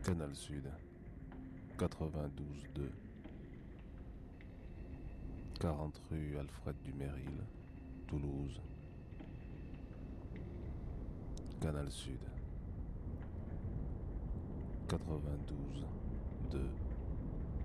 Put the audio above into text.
Canal Sud, 92.2, 40 rue Alfred Dumeril, Toulouse. Canal Sud, 92.2.